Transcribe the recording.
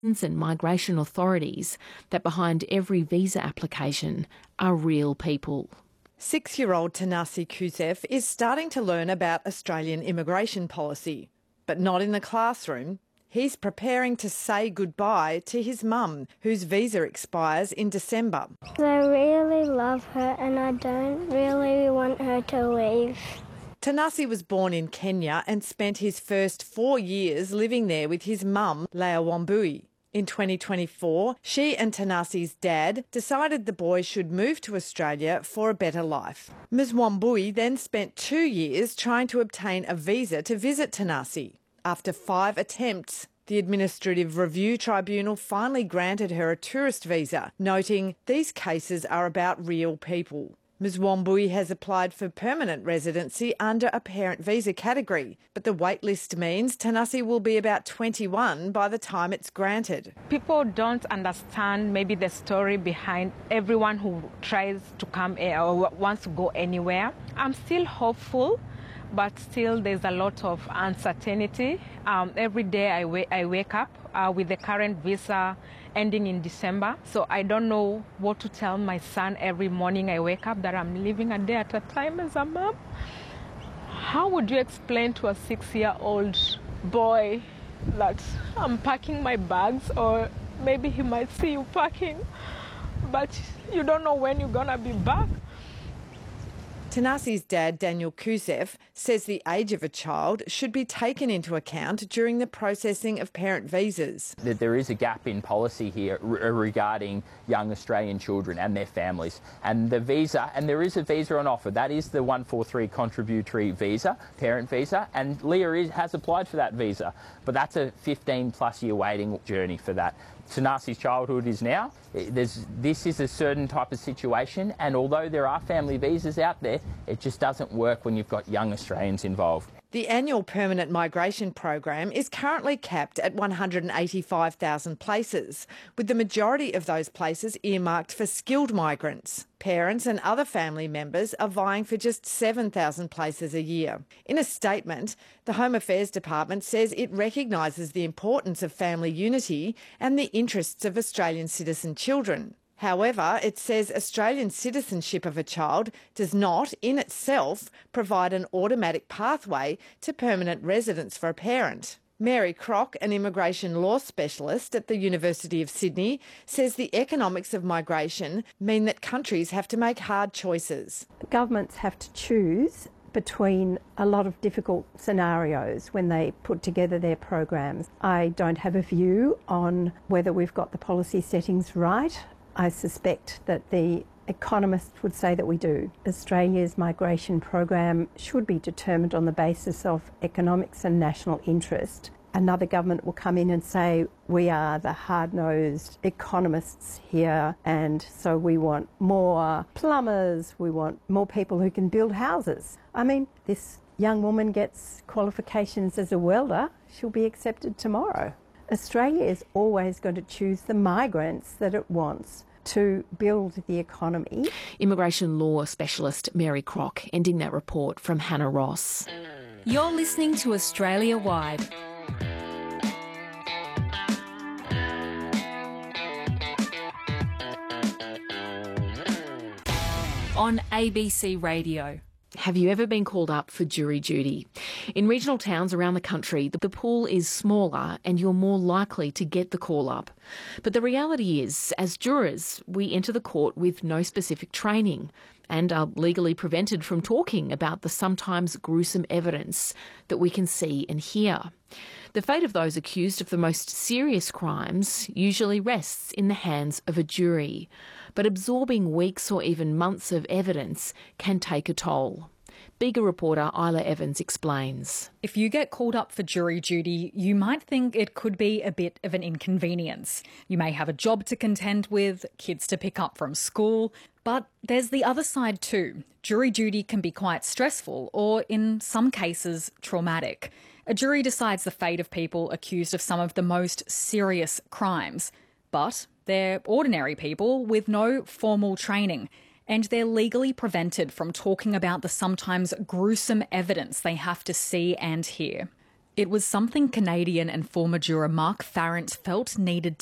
and migration authorities that behind every visa application are real people. 6-year-old Tanasi Kusef is starting to learn about Australian immigration policy, but not in the classroom. He's preparing to say goodbye to his mum, whose visa expires in December. I really love her and I don't really want her to leave. Tanasi was born in Kenya and spent his first 4 years living there with his mum, Leah Wambui. In 2024, she and Tanasi's dad decided the boy should move to Australia for a better life. Ms Wambui then spent 2 years trying to obtain a visa to visit Tanasi. After 5 attempts, the Administrative Review Tribunal finally granted her a tourist visa, noting these cases are about real people. Ms Wambui has applied for permanent residency under a parent visa category, but the waitlist means Tanasi will be about 21 by the time it's granted. People don't understand maybe the story behind everyone who tries to come or wants to go anywhere. I'm still hopeful, but still there's a lot of uncertainty. Every day I wake up with the current visa ending in December, so I don't know what to tell my son every morning I wake up that I'm living a day at a time as a mom. How would you explain to a 6-year-old boy that I'm packing my bags, or maybe he might see you packing, but you don't know when you're gonna be back? Tanasi's dad, Daniel Kusef, says the age of a child should be taken into account during the processing of parent visas. There is a gap in policy here regarding young Australian children and their families. And the visa, and there is a visa on offer, that is the 143 contributory visa, parent visa, and Leah has applied for that visa. But that's a 15-plus year waiting journey for that. Tanasi's childhood is now. This is a certain type of situation, and although there are family visas out there, it just doesn't work when you've got young Australians involved. The annual permanent migration program is currently capped at 185,000 places, with the majority of those places earmarked for skilled migrants. Parents and other family members are vying for just 7,000 places a year. In a statement, the Home Affairs Department says it recognises the importance of family unity and the interests of Australian citizen children. However, it says Australian citizenship of a child does not, in itself, provide an automatic pathway to permanent residence for a parent. Mary Crock, an immigration law specialist at the University of Sydney, says the economics of migration mean that countries have to make hard choices. Governments have to choose between a lot of difficult scenarios when they put together their programs. I don't have a view on whether we've got the policy settings right. I suspect that the economists would say that we do. Australia's migration program should be determined on the basis of economics and national interest. Another government will come in and say, we are the hard-nosed economists here, and so we want more plumbers, we want more people who can build houses. I mean, this young woman gets qualifications as a welder, she'll be accepted tomorrow. Australia is always going to choose the migrants that it wants to build the economy. Immigration law specialist Mary Crock, ending that report from Hannah Ross. You're listening to Australia Wide. On ABC Radio. Have you ever been called up for jury duty? In regional towns around the country, the pool is smaller and you're more likely to get the call up. But the reality is, as jurors, we enter the court with no specific training and are legally prevented from talking about the sometimes gruesome evidence that we can see and hear. The fate of those accused of the most serious crimes usually rests in the hands of a jury, but absorbing weeks or even months of evidence can take a toll. Bigger reporter Isla Evans explains. If you get called up for jury duty, you might think it could be a bit of an inconvenience. You may have a job to contend with, kids to pick up from school, but there's the other side too. Jury duty can be quite stressful or, in some cases, traumatic. A jury decides the fate of people accused of some of the most serious crimes, but they're ordinary people with no formal training, and they're legally prevented from talking about the sometimes gruesome evidence they have to see and hear. It was something Canadian and former juror Mark Farrant felt needed